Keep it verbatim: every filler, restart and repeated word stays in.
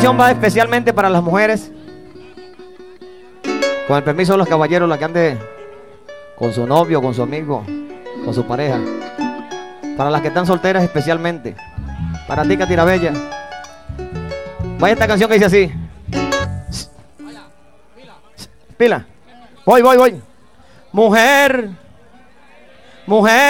canción va especialmente para las mujeres. Con el permiso de los caballeros, la que ande con su novio, con su amigo, con su pareja. Para las que están solteras especialmente. Para ti, Catira Bella. Vaya esta canción que dice así. Pila. Voy, voy, voy. Mujer. Mujer.